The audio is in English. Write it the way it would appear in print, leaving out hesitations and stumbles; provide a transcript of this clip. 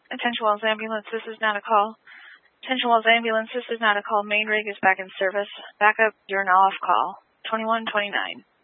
Attention Wells Ambulance, this is not a call. Attention Wells Ambulance, this is not a call. Main rig is back in service. Backup, you're now off call. 2129.